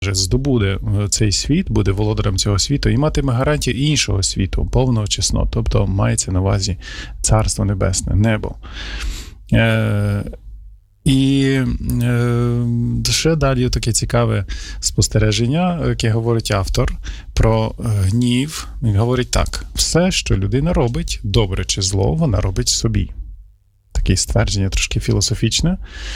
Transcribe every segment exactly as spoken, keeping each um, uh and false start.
здобуде цей світ, буде володарем цього світу і матиме гарантію іншого світу, повного чесноти. Тобто мається на увазі Царство Небесне, небо. Е, і е, ще далі таке цікаве спостереження, яке говорить автор про гнів. Він говорить так: все, що людина робить, добре чи зло, вона робить собі. Таке ствердження трошки філософічне.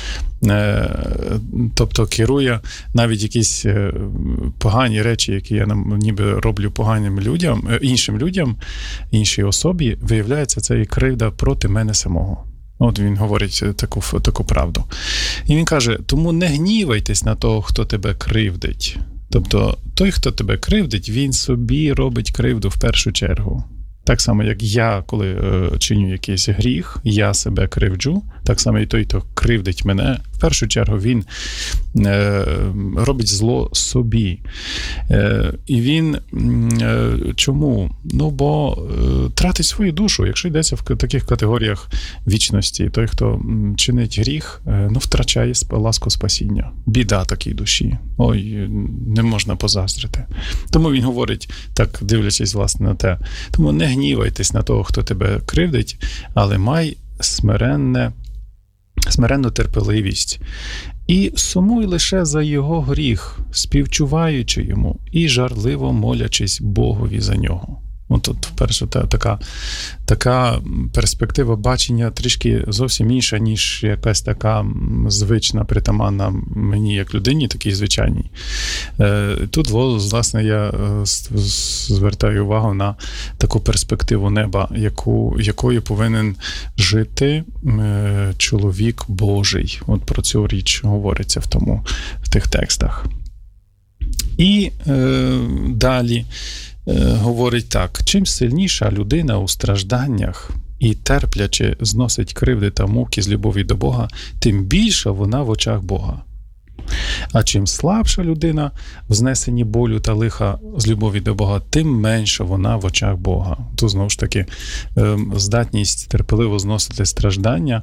Тобто керує навіть якісь погані речі, які я ніби роблю поганим людям, іншим людям, іншій особі, виявляється, це і кривда проти мене самого. От він говорить таку, таку правду. І він каже: тому не гнівайтесь на того, хто тебе кривдить. Тобто той, хто тебе кривдить, він собі робить кривду в першу чергу. Так само, як я, коли е, чиню якийсь гріх, я себе кривджу, так само і той, хто кривдить мене, в першу чергу він е, робить зло собі. Е, і він е, чому? Ну, бо е, тратить свою душу. Якщо йдеться в таких категоріях вічності, той, хто чинить гріх, е, ну, втрачає ласку спасіння. Біда такій душі. Ой, не можна позаздрити. Тому він говорить, так дивлячись, власне, на те, тому не гнівайтесь на того, хто тебе кривдить, але май смиренне, смиренну терпеливість. І сумуй лише за його гріх, співчуваючи йому і жарливо молячись Богові за нього. От тут, вперше, та, така, така перспектива бачення трішки зовсім інша, ніж якась така звична, притаманна мені як людині, такій звичайній. Тут, власне, я звертаю увагу на таку перспективу неба, яку, якою повинен жити чоловік Божий. От про цю річ говориться в, тому, в тих текстах. І е, далі говорить так: чим сильніша людина у стражданнях і терпляче зносить кривди та муки з любові до Бога, тим більша вона в очах Бога. А чим слабша людина в знесенні болю та лиха з любові до Бога, тим менша вона в очах Бога. Тут, знову ж таки, здатність терпеливо зносити страждання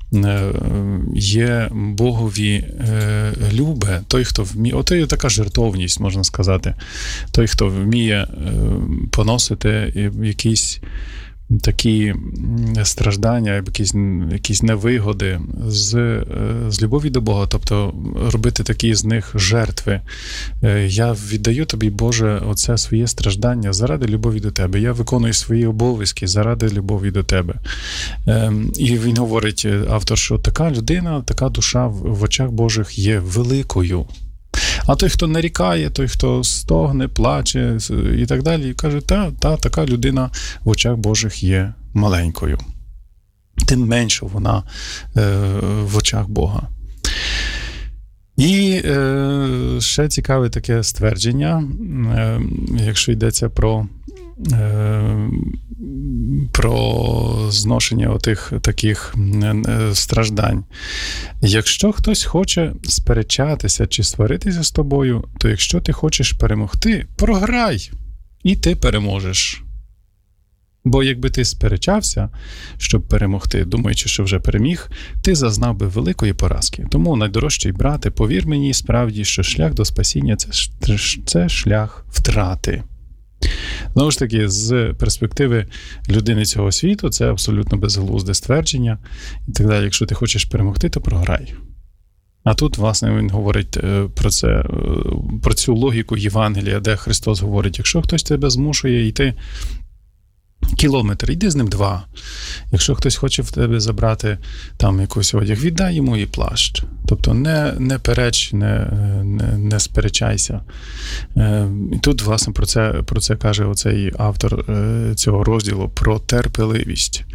є Богові любе. Той, хто вміє, ото є така жертовність, можна сказати. Той, хто вміє поносити якісь такі страждання, якісь, якісь невигоди з, з любові до Бога, тобто робити такі з них жертви. Я віддаю тобі, Боже, оце своє страждання заради любові до тебе. Я виконую свої обов'язки заради любові до тебе. І він говорить, автор, що така людина, така душа в очах Божих є великою. А той, хто нарікає, той, хто стогне, плаче і так далі, каже, та, та, така людина в очах Божих є маленькою. Тим менше вона е, в очах Бога. І е, ще цікаве таке ствердження, е, якщо йдеться про, е, про зношення отих таких е, страждань. Якщо хтось хоче сперечатися чи сваритися з тобою, то якщо ти хочеш перемогти, програй, і ти переможеш. Бо якби ти сперечався, щоб перемогти, думаючи, що вже переміг, ти зазнав би великої поразки. Тому, найдорожчий брате, повір мені справді, що шлях до спасіння – це, це шлях втрати. Знову ж таки, з перспективи людини цього світу, це абсолютно безглузде ствердження. І так далі, якщо ти хочеш перемогти, то програй. А тут, власне, він говорить про це, про цю логіку Євангелія, де Христос говорить, якщо хтось тебе змушує йти кілометр, йди з ним два. Якщо хтось хоче в тебе забрати там якийсь одяг, віддай йому і плащ. Тобто не, не переч, не, не, не сперечайся. І тут, власне, про це, про це каже оцей автор цього розділу, про терпеливість.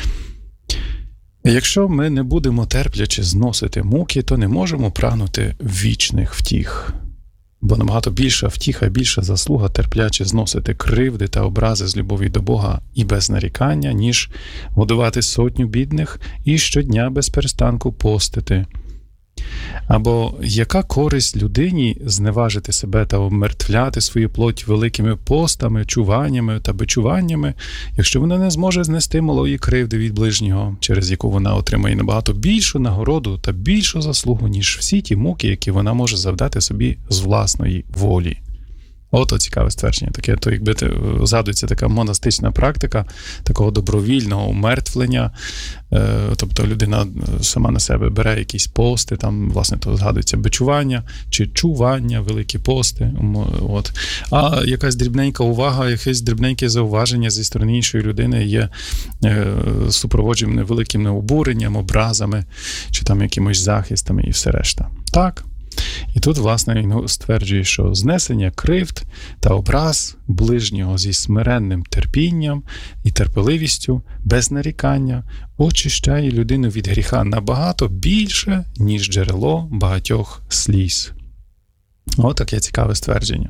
Якщо ми не будемо терпляче зносити муки, то не можемо прагнути вічних втіх. Бо набагато більша втіха, більша заслуга терпляче зносити кривди та образи з любові до Бога і без нарікання, ніж годувати сотню бідних і щодня без перестанку постити. Або яка користь людині зневажити себе та умертвляти свою плоть великими постами, чуваннями та бичуваннями, якщо вона не зможе знести малої кривди від ближнього, через яку вона отримає набагато більшу нагороду та більшу заслугу, ніж всі ті муки, які вона може завдати собі з власної волі. Ото цікаве ствердження. Таке, то якби згадується така монастична практика такого добровільного умертвлення. Е, тобто людина сама на себе бере якісь пости, там, власне, то згадується бичування чи чування, великі пости. От. А якась дрібненька увага, якесь дрібненьке зауваження зі сторони іншої людини є е, супроводженим великим обуренням, образами, чи там якимось захистами і все решта. Так. І тут, власне, він стверджує, що знесення кривд та образ ближнього зі смиренним терпінням і терпеливістю, без нарікання, очищає людину від гріха набагато більше, ніж джерело багатьох сліз. Ось таке цікаве ствердження.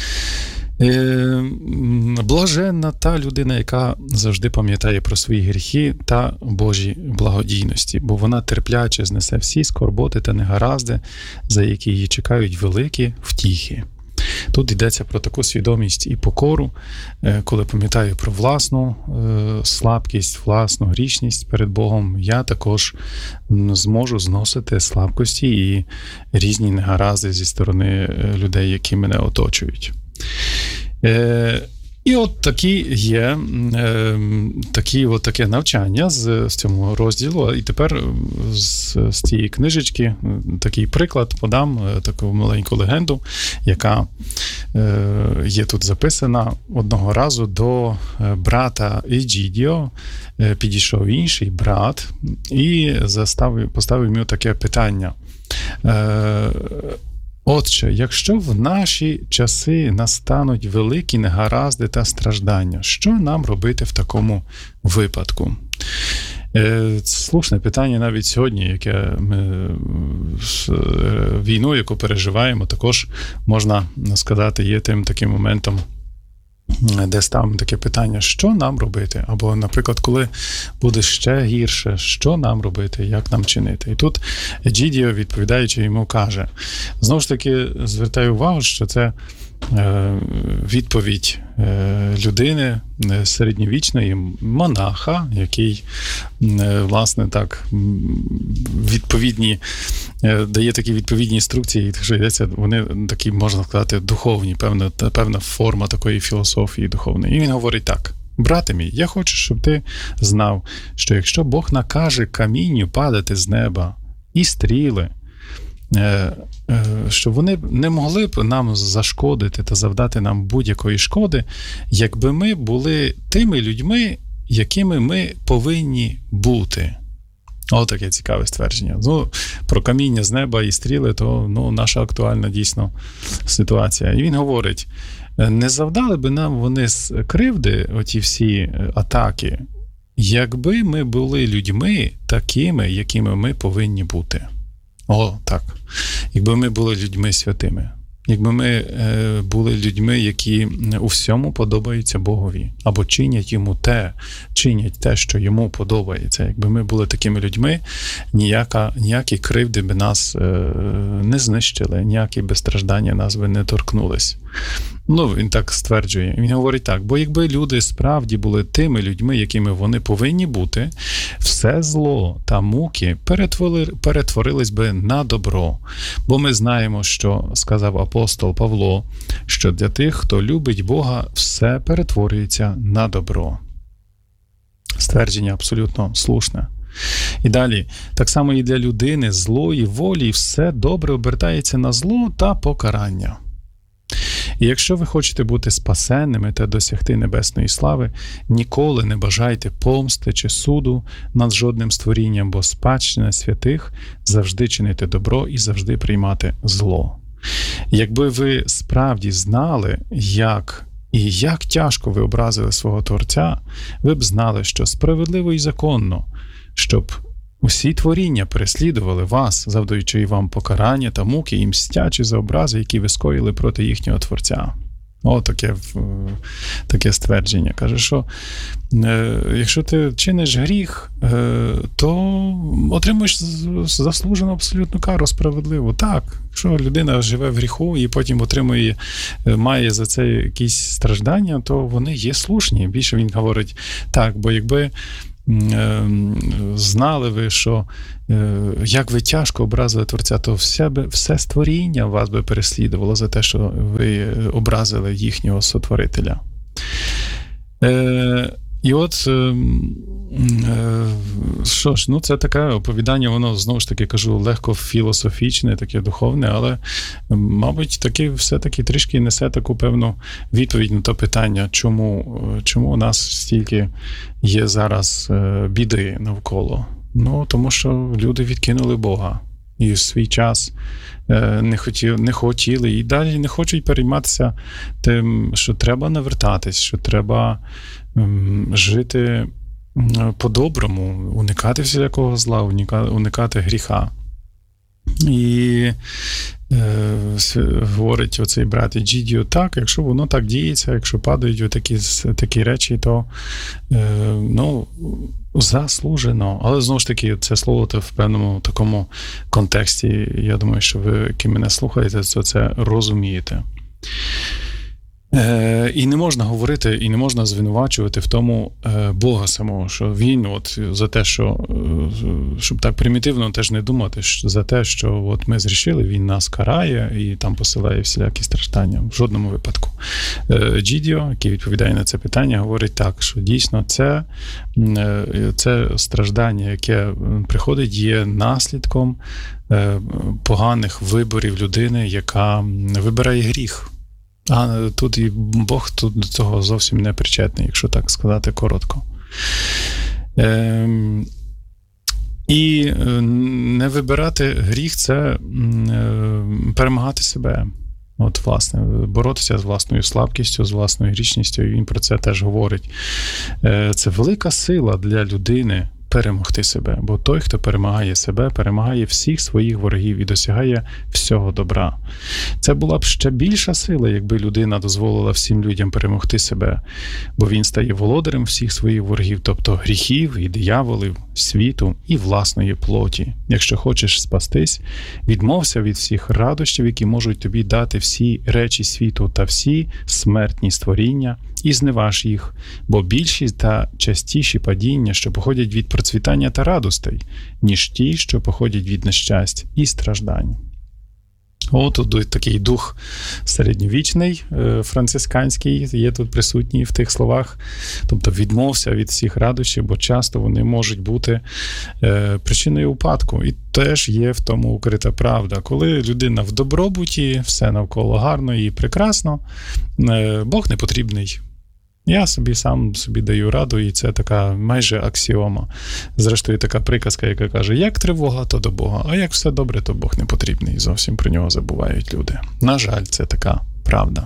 Блаженна та людина, яка завжди пам'ятає про свої гріхи та Божі благодійності, бо вона терпляче знесе всі скорботи та негаразди, за які її чекають великі втіхи. Тут йдеться про таку свідомість і покору, коли пам'ятаю про власну слабкість, власну грішність перед Богом, я також зможу зносити слабкості і різні негаразди зі сторони людей, які мене оточують. Е, і от такі є е, такі, от таке навчання з, з цього розділу. І тепер з, з цієї книжечки такий приклад подам, таку маленьку легенду, яка е, є тут записана. Одного разу до брата Егідіо підійшов інший брат і заставив, поставив йому таке питання. Е, Отче, якщо в наші часи настануть великі негаразди та страждання, що нам робити в такому випадку? Слушне питання навіть сьогодні, яке ми з війною, яку переживаємо, також, можна сказати, є тим таким моментом, де ставимо таке питання, що нам робити? Або, наприклад, коли буде ще гірше, що нам робити, як нам чинити? І тут Егідіо, відповідаючи йому, каже, знову ж таки, звертаю увагу, що це відповідь людини середньовічної, монаха, який, власне, так, відповідні, дає такі відповідні інструкції, що йдеться, вони такі, можна сказати, духовні, певна, певна форма такої філософії духовної. І він говорить так: брате мій, я хочу, щоб ти знав, що якщо Бог накаже камінню падати з неба і стріли, що вони не могли б нам зашкодити та завдати нам будь-якої шкоди, якби ми були тими людьми, якими ми повинні бути. О, таке цікаве ствердження. Ну, про каміння з неба і стріли, то ну, наша актуальна дійсно ситуація. І він говорить, не завдали би нам вони кривди, оті всі атаки, якби ми були людьми такими, якими ми повинні бути. О, так. Якби ми були людьми святими. Якби ми е, були людьми, які у всьому подобаються Богові. Або чинять йому те, чинять те, що йому подобається. Якби ми були такими людьми, ніяка, ніякі кривди би нас е, не знищили, ніякі би страждання нас би не торкнулись. Ну, він так стверджує. Він говорить так, бо якби люди справді були тими людьми, якими вони повинні бути, все зло та муки перетворили, перетворились би на добро. Бо ми знаємо, що сказав апостол Павло, що для тих, хто любить Бога, все перетворюється на добро. Ствердження абсолютно слушне. І далі, так само і для людини злої волі все добре обертається на зло та покарання. І якщо ви хочете бути спасенними та досягти небесної слави, ніколи не бажайте помсти чи суду над жодним створінням, бо спадщина святих завжди чинити добро і завжди приймати зло. Якби ви справді знали, як і як тяжко ви образили свого Творця, ви б знали, що справедливо і законно, щоб усі творіння переслідували вас, завдаючи вам покарання та муки і мстячи за образи, які ви скоїли проти їхнього Творця. О, таке, таке ствердження. Каже, що е, якщо ти чиниш гріх, е, то отримуєш заслужену абсолютну кару, справедливу. Так, якщо людина живе в гріху і потім отримує, має за це якісь страждання, то вони є слушні. Більше він говорить, так, бо якби знали ви, що як ви тяжко образили Творця, то все, би, все створіння вас би переслідувало за те, що ви образили їхнього сотворителя. Е, і от, е, що ж, ну це таке оповідання, воно, знову ж таки, кажу, легко філософічне, таке духовне, але, мабуть, таки все-таки трішки несе таку певну відповідь на те питання, чому, чому у нас стільки є зараз біди навколо. Ну, тому що люди відкинули Бога. І в свій час не хотіли, не хотіли і далі не хочуть перейматися тим, що треба навертатись, що треба жити по-доброму, уникати всілякого зла, уникати гріха. І е, говорить оцей брат Егідіо, так, якщо воно так діється, якщо падають отакі, такі речі, то е, ну, заслужено. Але, знову ж таки, це слово то в певному такому контексті, я думаю, що ви, які мене слухаєте, то це розумієте. Е, і не можна говорити, і не можна звинувачувати в тому е, Бога самого, що він от за те, що, е, щоб так примітивно теж не думати, що за те, що от ми зрішили, він нас карає і там посилає всілякі страждання. В жодному випадку. Е, Егідіо, який відповідає на це питання, говорить так, що дійсно це, е, це страждання, яке приходить, є наслідком е, поганих виборів людини, яка вибирає гріх. А тут і Бог тут до цього зовсім не причетний, якщо так сказати коротко. Ем, і не вибирати гріх – це перемагати себе. От, власне, боротися з власною слабкістю, з власною грішністю, і він про це теж говорить. Це велика сила для людини перемогти себе, бо той, хто перемагає себе, перемагає всіх своїх ворогів і досягає всього добра. Це була б ще більша сила, якби людина дозволила всім людям перемогти себе, бо він стає володарем всіх своїх ворогів, тобто гріхів і дияволів, світу і власної плоті. Якщо хочеш спастись, відмовся від всіх радощів, які можуть тобі дати всі речі світу та всі смертні створіння, і зневаж їх, бо більші та частіші падіння, що походять від процвітання та радостей, ніж ті, що походять від нещасть і страждань. О, тут такий дух середньовічний, францисканський, є тут присутній в тих словах. Тобто відмовся від всіх радощів, бо часто вони можуть бути причиною упадку. І теж є в тому укрита правда. Коли людина в добробуті, все навколо гарно і прекрасно, Бог не потрібний. Я собі сам собі даю раду, і це така майже аксіома. Зрештою, така приказка, яка каже, як тривога, то до Бога, а як все добре, то Бог не потрібний. І зовсім про нього забувають люди. На жаль, це така правда.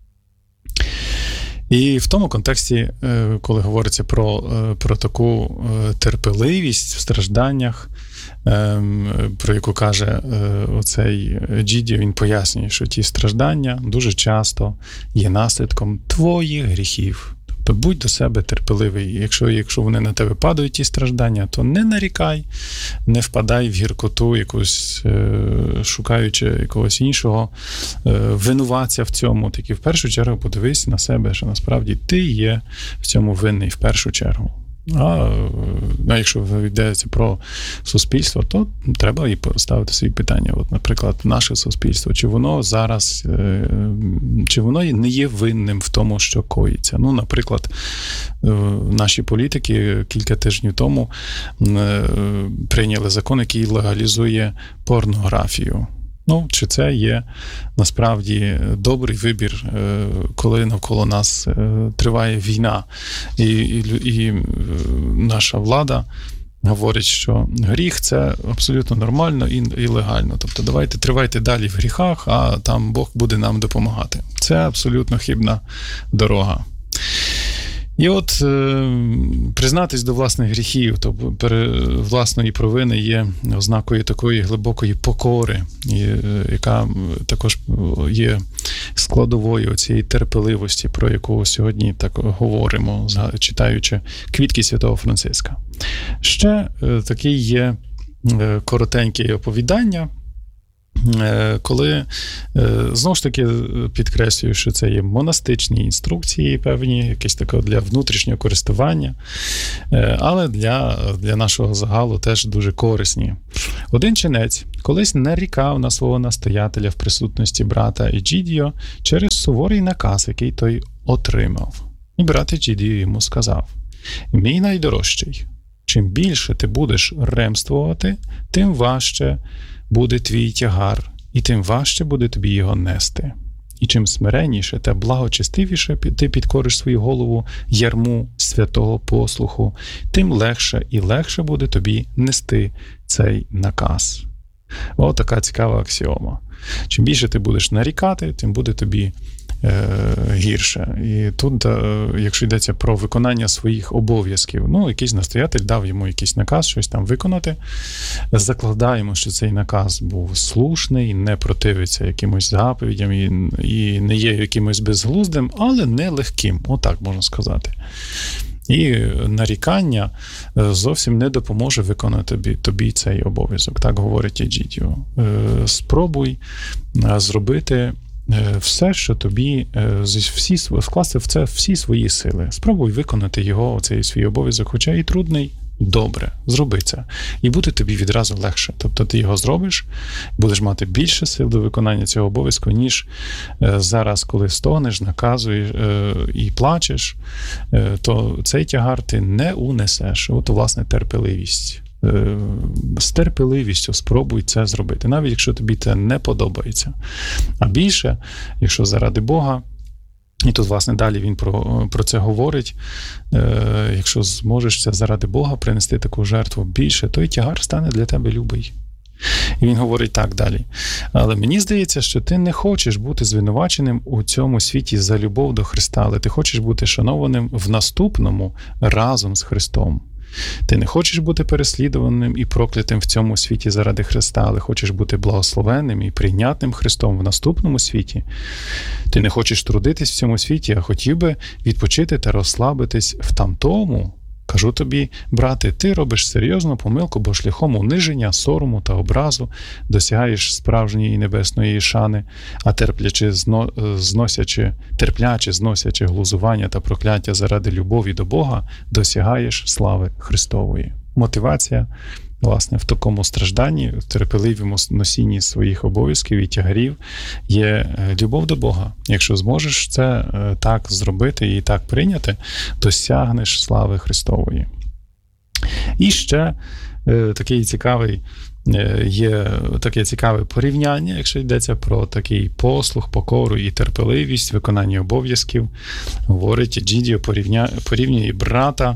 І в тому контексті, коли говориться про, про таку терпеливість в стражданнях, про яку каже оцей Егідіо, він пояснює, що ті страждання дуже часто є наслідком твоїх гріхів. Тобто будь до себе терпеливий. Якщо, якщо вони на тебе падають, ті страждання, то не нарікай, не впадай в гіркоту якусь, шукаючи якогось іншого винуватця в цьому. Тільки в першу чергу подивись на себе, що насправді ти є в цьому винний в першу чергу. А, а якщо йдеться про суспільство, то треба і поставити свої питання. От, наприклад, наше суспільство, чи воно зараз, чи воно не є винним в тому, що коїться. Ну, наприклад, наші політики кілька тижнів тому прийняли закон, який легалізує порнографію. Ну, чи це є насправді добрий вибір, коли навколо нас триває війна, і, і, і наша влада говорить, що гріх – це абсолютно нормально і, і легально. Тобто давайте тривайте далі в гріхах, а там Бог буде нам допомагати. Це абсолютно хибна дорога. І от е, признатись до власних гріхів, то власної провини є ознакою такої глибокої покори, і, яка також є складовою цієї терпеливості, про яку сьогодні так говоримо, читаючи «Квітки святого Франциска». Ще таке є коротеньке оповідання, коли, знову ж таки, підкреслюю, що це є монастичні інструкції певні, якісь таке для внутрішнього користування, але для, для нашого загалу теж дуже корисні. Один ченець колись нарікав на свого настоятеля в присутності брата Еджідіо через суворий наказ, який той отримав. І брат Еджідіо йому сказав: «Мій найдорожчий, чим більше ти будеш ремствувати, тим важче буде твій тягар, і тим важче буде тобі його нести. І чим смиренніше та благочестивіше ти підкориш свою голову ярму святого послуху, тим легше і легше буде тобі нести цей наказ». О, така цікава аксіома. Чим більше ти будеш нарікати, тим буде тобі е, гірше. І тут, е, якщо йдеться про виконання своїх обов'язків, ну, якийсь настоятель дав йому якийсь наказ, щось там виконати, закладаємо, що цей наказ був слушний, не противиться якимось заповідям і, і не є якимось безглуздим, але не легким, отак можна сказати. І нарікання зовсім не допоможе виконати тобі, тобі цей обов'язок. Так говорить Еджідіо. Спробуй зробити все, що тобі, всі, вкласти в це всі свої сили. Спробуй виконати його, цей свій обов'язок, хоча і трудний. Добре, зроби це. І буде тобі відразу легше. Тобто ти його зробиш, будеш мати більше сил до виконання цього обов'язку, ніж зараз, коли стогнеш, наказуєш і плачеш, то цей тягар ти не унесеш. От, власне, терпеливість. З терпеливістю спробуй це зробити, навіть якщо тобі це не подобається. А більше, якщо заради Бога, і тут, власне, далі він про, про це говорить, е, якщо зможеш це заради Бога принести таку жертву більше, то і тягар стане для тебе любий. І він говорить так далі. Але мені здається, що ти не хочеш бути звинуваченим у цьому світі за любов до Христа, але ти хочеш бути шанованим в наступному разом з Христом. Ти не хочеш бути переслідуваним і проклятим в цьому світі заради Христа, але хочеш бути благословенним і прийнятним Христом в наступному світі. Ти не хочеш трудитись в цьому світі, а хотів би відпочити та розслабитись в тамтому. Кажу тобі, брате, ти робиш серйозну помилку, бо шляхом униження, сорому та образу досягаєш справжньої небесної шани, а терплячи, зно, зносячи, терплячи, зносячи глузування та прокляття заради любові до Бога, досягаєш слави Христової. Мотивація, власне, в такому стражданні, в терпеливому носінні своїх обов'язків і тягарів є любов до Бога. Якщо зможеш це так зробити і так прийняти, досягнеш слави Христової. І ще такий цікавий є таке цікаве порівняння, якщо йдеться про такий послух, покору і терпеливість, виконання обов'язків. Говорить Еджідіо, порівнює брата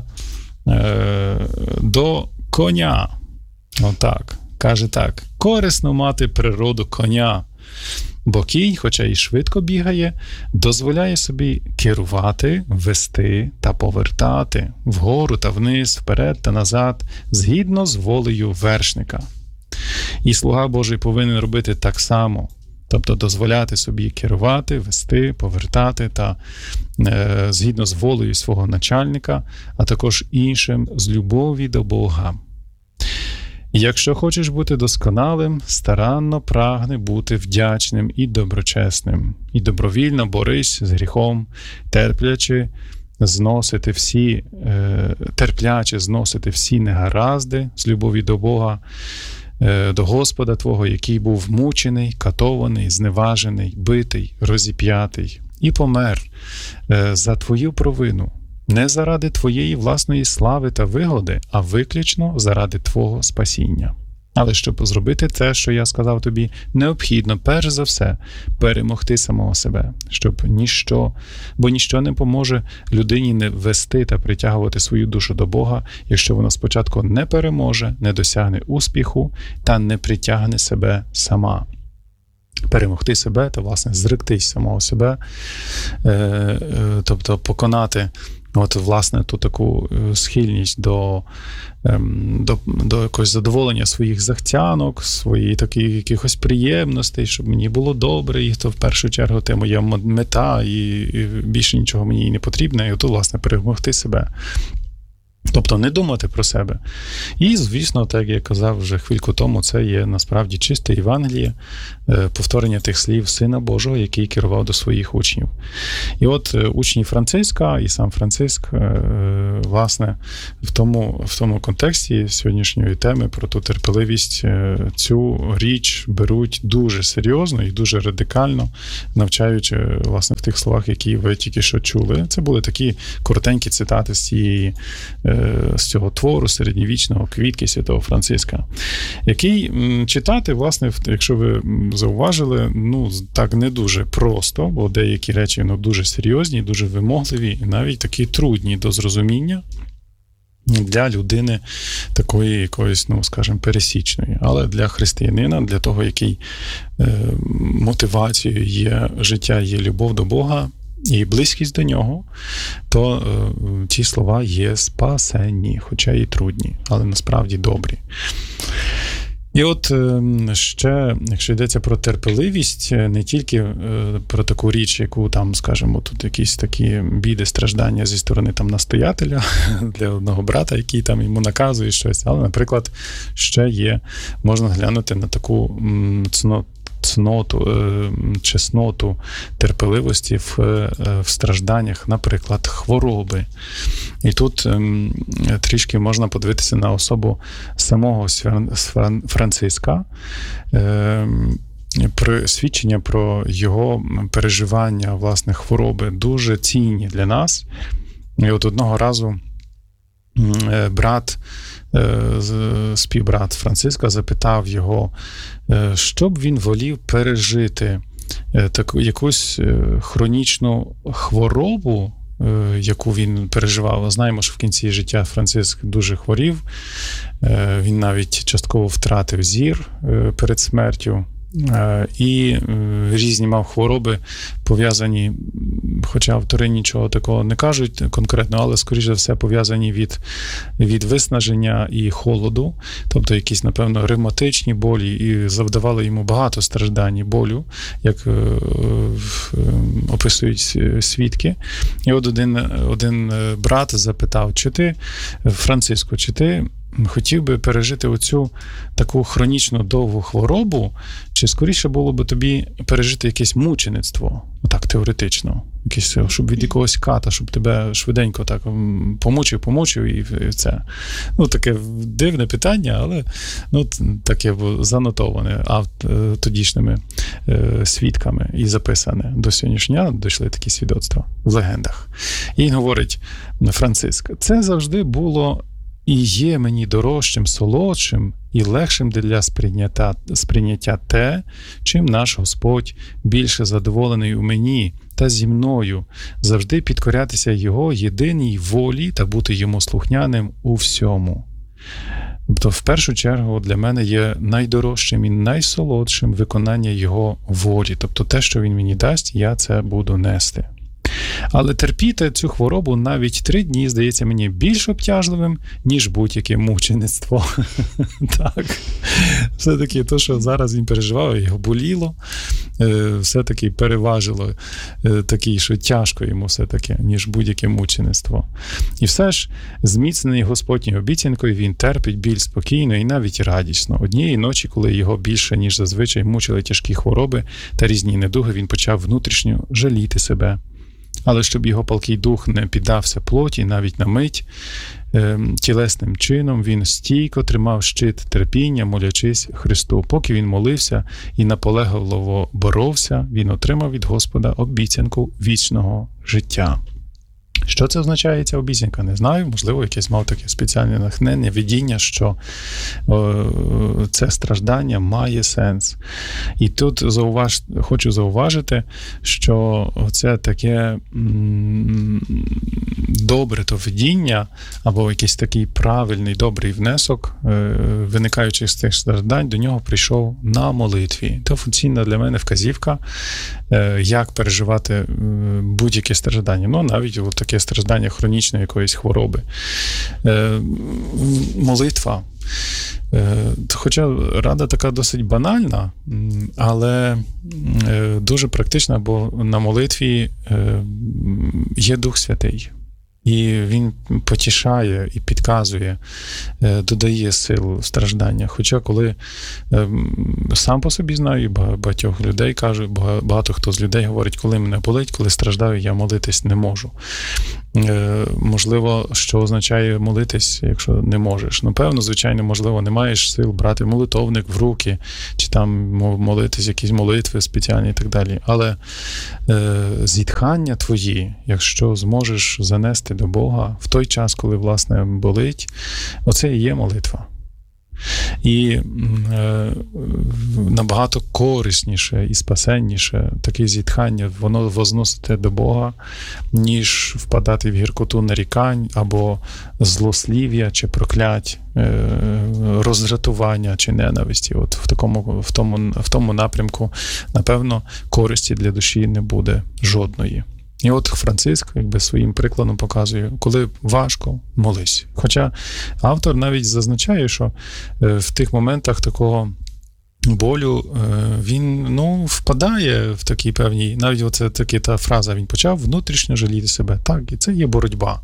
до коня. Отак. Каже так. Корисно мати природу коня, бо кінь, хоча й швидко бігає, дозволяє собі керувати, вести та повертати вгору та вниз, вперед та назад, згідно з волею вершника. І слуга Божий повинен робити так само, тобто дозволяти собі керувати, вести, повертати та е, згідно з волею свого начальника, а також іншим з любові до Бога. Якщо хочеш бути досконалим, старанно прагни бути вдячним і доброчесним, і добровільно борись з гріхом, терплячи зносити всі, е, терпляче зносити всі негаразди з любові до Бога, е, до Господа Твого, який був мучений, катований, зневажений, битий, розіп'ятий і помер е, за Твою провину. Не заради твоєї власної слави та вигоди, а виключно заради твого спасіння. Але щоб зробити те, що я сказав тобі, необхідно, перш за все, перемогти самого себе, щоб ніщо, бо ніщо не поможе людині не вести та притягувати свою душу до Бога, якщо вона спочатку не переможе, не досягне успіху та не притягне себе сама. перемогти себе та, власне, зректись самого себе, тобто поконати от, власне, ту таку схильність до, до, до якогось задоволення своїх захтянок, своїх таких якихось приємностей, щоб мені було добре, і то в першу чергу це моя мета, і більше нічого мені не потрібно, і от, власне, перемогти себе. Тобто не думати про себе. І, звісно, так як я казав вже хвильку тому, це є насправді чисте Євангеліє, повторення тих слів Сина Божого, який керував до своїх учнів. І от учні Франциска і сам Франциск, власне, в тому, в тому контексті сьогоднішньої теми про ту терпеливість цю річ беруть дуже серйозно і дуже радикально, навчаючи, власне, в тих словах, які ви тільки що чули. Це були такі коротенькі цитати з цієї з цього твору середньовічного «Квітки святого Франциска», який читати, власне, якщо ви зауважили, ну, так не дуже просто, бо деякі речі, ну, дуже серйозні, дуже вимогливі, і навіть такі трудні до зрозуміння для людини такої якоїсь, ну, скажімо, пересічної. Але для християнина, для того, який е, мотивацією є життя, є любов до Бога, і близькість до нього, то е, ті слова є спасенні, хоча і трудні, але насправді добрі. І от е, ще, якщо йдеться про терпеливість, не тільки е, про таку річ, яку там, скажімо, тут якісь такі біди, страждання зі сторони там настоятеля для одного брата, який там йому наказує щось, але, наприклад, ще є, можна глянути на таку м, цноту, цноту, чесноту, терпеливості в, в стражданнях, наприклад, хвороби. І тут трішки можна подивитися на особу самого Франциска, свідчення про його переживання, власне, хвороби дуже цінні для нас. І от одного разу брат, співбрат Франциска запитав його, що б він волів пережити, таку якусь хронічну хворобу, яку він переживав. Знаємо, що в кінці життя Франциск дуже хворів, він навіть частково втратив зір перед смертю. І різні мав хвороби, пов'язані, хоча автори нічого такого не кажуть конкретно, але, скоріш за все, пов'язані від, від виснаження і холоду, тобто якісь, напевно, ревматичні болі, і завдавали йому багато страждань і болю, як е, описують свідки. І от один, один брат запитав, чи ти, Франциско, чи ти хотів би пережити оцю таку хронічну довгу хворобу, чи скоріше було би тобі пережити якесь мучеництво, так теоретично, якесь, щоб від якогось ката, щоб тебе швиденько так помучив, помучив і це. Ну, таке дивне питання, але ну, таке занотоване тодішніми свідками і записане. До сьогоднішнього дня дійшли такі свідоцтва в легендах. І він говорить, Франциск, це завжди було і є мені дорожчим, солодшим і легшим для сприйняття, сприйняття те, чим наш Господь більше задоволений у мені та зі мною, завжди підкорятися Його єдиній волі та бути Йому слухняним у всьому. Тобто, в першу чергу, для мене є найдорожчим і найсолодшим виконання Його волі. Тобто, те, що Він мені дасть, я це буду нести. Але терпіти цю хворобу навіть три дні здається мені більш обтяжливим, ніж будь-яке мучеництво. Так. Все-таки те, що зараз він переживав, його боліло, все-таки переважило таке, що тяжко йому все-таки, ніж будь-яке мучеництво. І все ж, зміцнений Господньою обіцянкою, він терпить біль спокійно і навіть радісно. Однієї ночі, коли його більше, ніж зазвичай, мучили тяжкі хвороби та різні недуги, він почав внутрішньо жаліти себе. Але щоб його палкий дух не піддався плоті навіть на мить, тілесним чином він стійко тримав щит терпіння, молячись Христу. Поки він молився і наполегливо боровся, він отримав від Господа обіцянку вічного життя. Що це означає, ця обіцянка? Не знаю. Можливо, якесь мав таке спеціальне натхнення, видіння, що о, це страждання має сенс. І тут зауваж, хочу зауважити, що це таке м, добре то видіння, або якийсь такий правильний, добрий внесок, е, виникаючи з тих страждань, до нього прийшов на молитві. Це функційна для мене вказівка, е, як переживати е, будь-яке страждання. Ну, навіть от таке страждання хронічної якоїсь хвороби. Е, молитва. Е, хоча рада така досить банальна, але е, дуже практична, бо на молитві е, є Дух Святий. І він потішає і підказує, додає сил страждання. Хоча коли сам по собі знаю, і багатьох людей кажу, багато хто з людей говорить, коли мене болить, коли страждаю, я молитись не можу. Можливо, що означає молитись, якщо не можеш? Ну, певно, звичайно, можливо, не маєш сил брати молитовник в руки, чи там молитись якісь молитви спеціальні і так далі. Але е, зітхання твої, якщо зможеш занести до Бога в той час, коли, власне, болить, оце і є молитва. І е, набагато корисніше і спасенніше таке зітхання, воно возносите до Бога, ніж впадати в гіркоту нарікань або злослів'я чи проклять, е, роздратування чи ненависті. От в такому, в тому, в тому напрямку, напевно, користі для душі не буде жодної. І от Франциск якби своїм прикладом показує, коли важко, молись. Хоча автор навіть зазначає, що в тих моментах такого болю він, ну, впадає в такій певній, навіть оце таки та фраза, він почав внутрішньо жаліти себе. Так, і це є боротьба.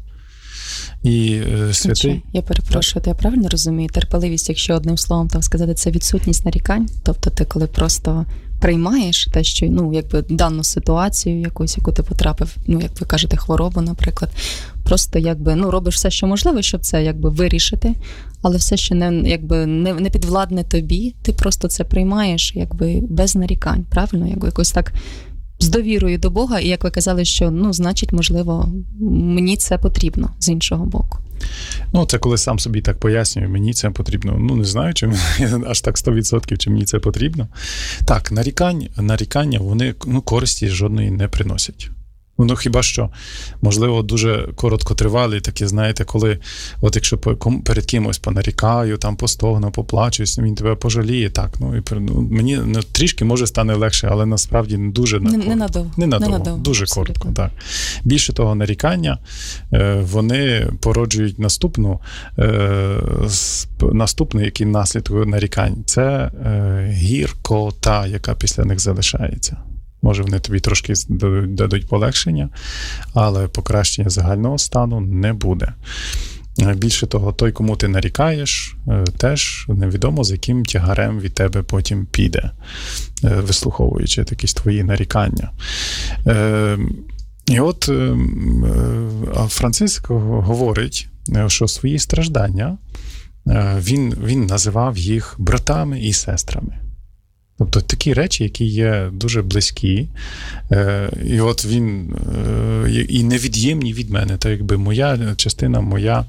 І святий... Я перепрошую, то я правильно розумію? Терпеливість, якщо одним словом там сказати, це відсутність нарікань? Тобто ти коли просто приймаєш те, що, ну, якби дану ситуацію якусь, яку ти потрапив, ну, як ви кажете, хворобу, наприклад, просто якби, ну, робиш все, що можливо, щоб це якби вирішити, але все, що не, якби, не, не підвладне тобі, ти просто це приймаєш якби без нарікань, правильно? Якби якось так з довірою до Бога, і як ви казали, що, ну, значить, можливо, мені це потрібно з іншого боку. Ну, це коли сам собі так пояснюю, мені це потрібно. Ну, не знаю, чи аж так сто відсотків, чи мені це потрібно. Так, нарікань, нарікання, вони, ну, користі жодної не приносять. Ну, хіба що, можливо, дуже короткотривалий, такі, знаєте, коли, от якщо перед кимось понарікаю, там постогну, поплачусь, він тебе пожаліє, так, ну, і ну, мені ну, трішки, може, стане легше, але насправді дуже не, не надовго. Не надовго, не надовго дуже абсолютно. Коротко, так. Більше того, нарікання, вони породжують наступну, наступний, який наслідок нарікань, це гіркота, яка після них залишається. Може, вони тобі трошки дадуть полегшення, але покращення загального стану не буде. Більше того, той, кому ти нарікаєш, теж невідомо, з яким тягарем від тебе потім піде, вислуховуючи якісь твої нарікання. І от Франциск говорить, що свої страждання він, він називав їх братами і сестрами. Тобто такі речі, які є дуже близькі, і от він і невід'ємні від мене, так якби моя частина, моя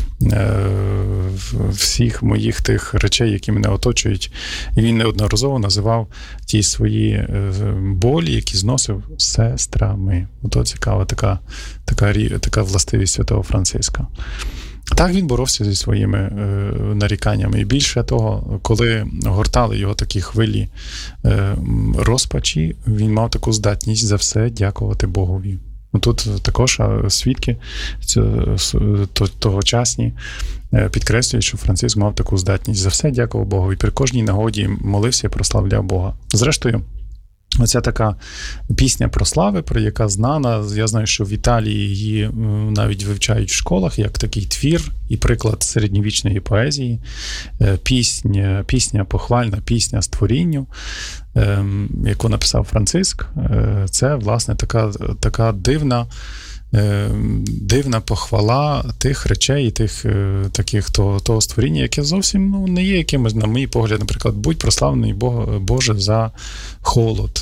всіх моїх тих речей, які мене оточують. І він неодноразово називав ті свої болі, які зносив сестрами. Ото цікава така, така, така властивість святого Франциска. Так він боровся зі своїми е, наріканнями. І більше того, коли гортали його такі хвилі е, розпачі, він мав таку здатність за все дякувати Богові. Тут також свідки тогочасні підкреслюють, що Франциск мав таку здатність за все дякував Богові. При кожній нагоді молився і прославляв Бога. Зрештою, оця така пісня про слави, про яка знана, я знаю, що в Італії її навіть вивчають в школах, як такий твір і приклад середньовічної поезії. Пісня, пісня похвальна, пісня створінню, яку написав Франциск. Це, власне, така, така дивна, дивна похвала тих речей, тих таких того, того створіння, яке зовсім, ну, не є якимось, на мій погляд, наприклад, будь прославлений Боже за холод.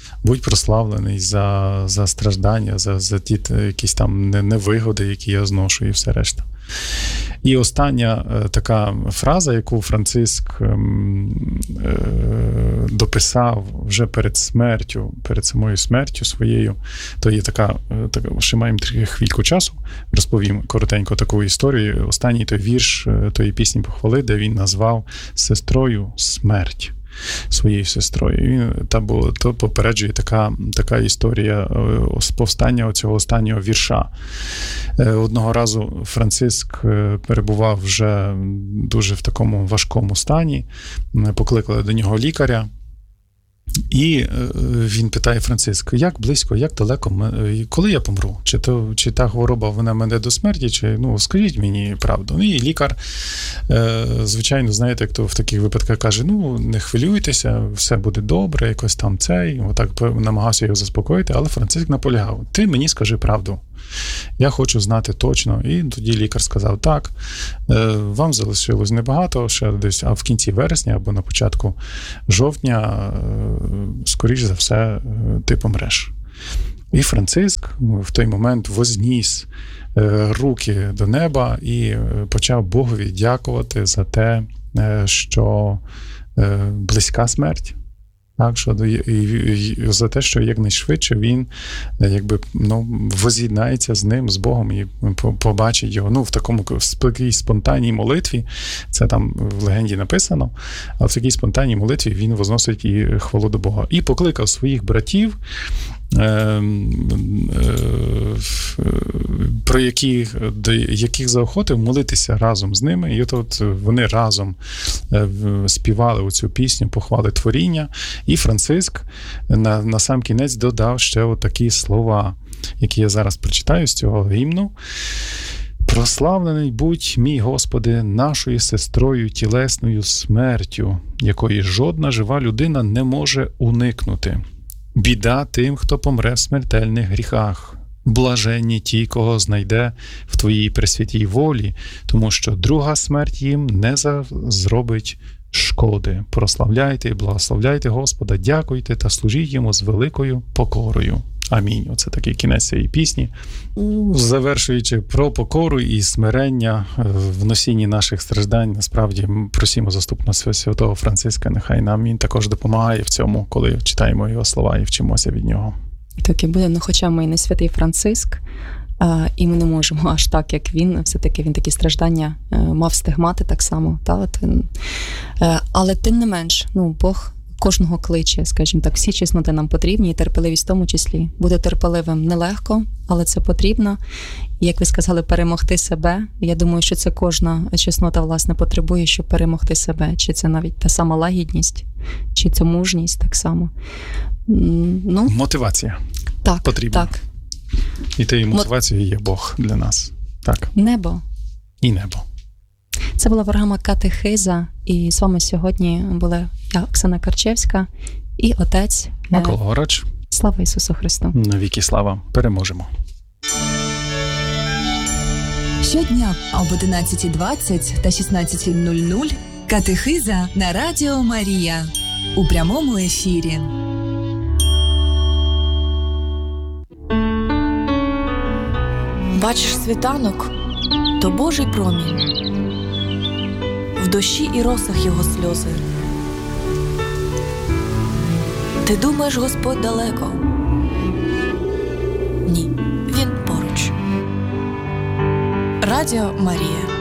Будь прославлений за, за страждання, за, за ті якісь там невигоди, які я зношу, і все решта. І остання е, така фраза, яку Франциск е, е, дописав вже перед смертю, перед самою смертю своєю, то є така, е, така ще маємо трохи хвильку часу, розповім коротенько таку історію. Останній той вірш е, тої пісні похвали, де він назвав сестрою смерть. Своєю сестрою. І він, та, бо, то попереджує така, така історія з повстання цього останнього вірша. Одного разу Франциск перебував вже дуже в такому важкому стані, покликали до нього лікаря, і він питає Франциск, як близько, як далеко, коли я помру? Чи, то, чи та хвороба, вона мене до смерті, чи, ну, скажіть мені правду. Ну, і лікар, звичайно, знаєте, як то в таких випадках каже, ну, не хвилюйтеся, все буде добре, якось там цей, отак намагався його заспокоїти, але Франциск наполягав, ти мені скажи правду. Я хочу знати точно. І тоді лікар сказав, так, вам залишилось небагато, ще десь, а в кінці вересня або на початку жовтня, скоріш за все, ти помреш. І Франциск в той момент возніс руки до неба і почав Богові дякувати за те, що близька смерть. Так, що і, і, і за те, що якнайшвидше він якби, ну, воз'єднається з ним, з Богом і побачить його. Ну, в такому в такій спонтанній молитві, це там в легенді написано, а в такій спонтанній молитві він возносить і хвалу до Бога. І покликав своїх братів, е, е, про яких, до яких заохотив молитися разом з ними. І от вони разом співали оцю пісню похвали творіння. І Франциск на, на сам кінець додав ще отакі слова, які я зараз прочитаю з цього гімну. «Прославлений будь, мій Господи, нашою сестрою тілесною смертю, якої жодна жива людина не може уникнути. Біда тим, хто помре в смертельних гріхах. Блаженні ті, кого знайде в Твоїй пресвятій волі, тому що друга смерть їм не зробить шкоди. Прославляйте і благословляйте Господа, дякуйте та служіть йому з великою покорою. Амінь». Оце такий кінець цієї пісні. Завершуючи про покору і смирення в носінні наших страждань, насправді просимо заступництва святого Франциска, нехай нам він також допомагає в цьому, коли читаємо його слова і вчимося від нього. Так і буде, ну хоча ми і не святий Франциск, а, і ми не можемо аж так, як він, все-таки він такі страждання а, мав стигмати так само, та, от він, а, але тим не менш, ну, Бог кожного кличе, скажімо так, всі чесноти нам потрібні, і терпеливість в тому числі. Бути терпеливим нелегко, але це потрібно. І, як ви сказали, перемогти себе. Я думаю, що це кожна чеснота, власне, потребує, щоб перемогти себе. Чи це навіть та сама лагідність, чи це мужність так само. Ну, мотивація. Так, потрібна. Так. І тією мотивацією є Бог для нас. Так. Небо. І небо. Це була програма «Катехиза», і з вами сьогодні була я, Оксана Карчевська, і отець Микола Горач. Слава Ісусу Христу! Навіки слава! Переможемо! Щодня об одинадцятій двадцять та шістнадцятій нуль нуль «Катехиза» на Радіо Марія у прямому ефірі. Бачиш світанок – то Божий промінь. В дощі і росах його сльози. Ти думаєш, Господь далеко? Ні, він поруч. Радіо Марія.